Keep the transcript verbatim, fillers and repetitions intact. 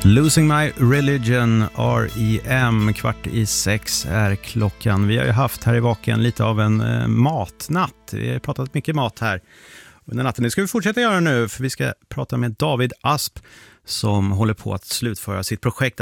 Losing My Religion, R E M, kvart i sex är klockan. Vi har ju haft här i Vaken lite av en eh, matnatt. Vi har pratat mycket mat här under natten. Det ska vi fortsätta göra nu, för vi ska prata med David Asp som håller på att slutföra sitt projekt